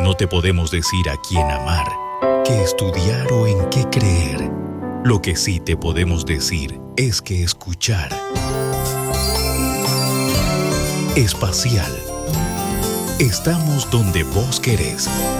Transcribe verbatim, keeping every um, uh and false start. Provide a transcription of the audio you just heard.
No te podemos decir a quién amar, qué estudiar o en qué creer. Lo que sí te podemos decir es que escuchar. Espacial. Estamos donde vos querés.